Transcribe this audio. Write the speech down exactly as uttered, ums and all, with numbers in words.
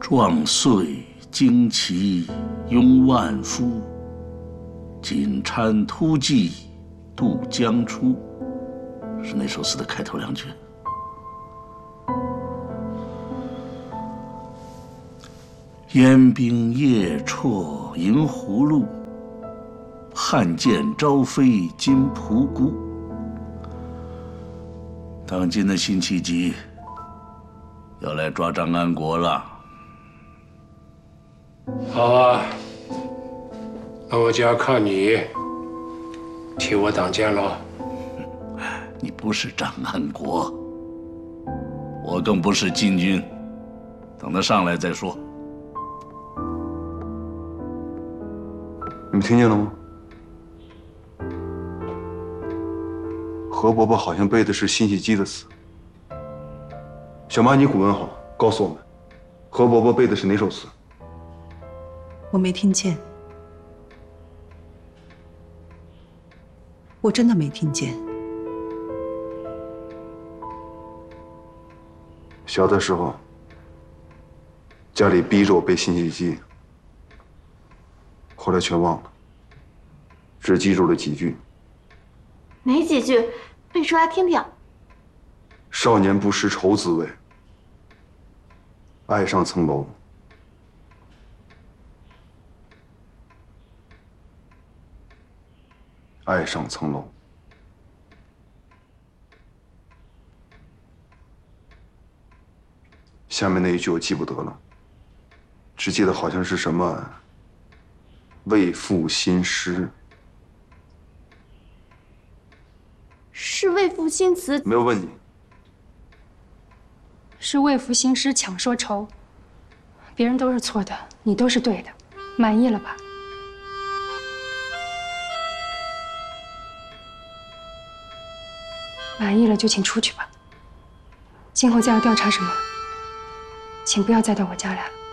壮岁旌旗拥万夫，锦觇突骑渡江出，是那首诗的开头两句。烟兵夜绰银葫芦，汉剑招飞金仆姑。当今的辛弃疾要来抓张安国了。 好啊，那我就要靠你替我挡箭喽。 你不是张安国，我更不是禁军，等他上来再说。 你们听见了吗？何伯伯好像背的是辛弃疾的词。小马，你古文好，告诉我们，何伯伯背的是哪首词？ 我没听见，我真的没听见。 小的时候，家里逼着我背辛弃疾，后来全忘了，只记住了几句。 哪几句？背出来听听。 少年不识愁滋味，爱上层楼。爱上层楼。下面那一句我记不得了，只记得好像是什么“为赋新诗”。 是为赋新词。 没有问你。 是为赋新诗强说愁，别人都是错的，你都是对的，满意了吧？满意了就请出去吧。今后再要调查什么，请不要再到我家来了。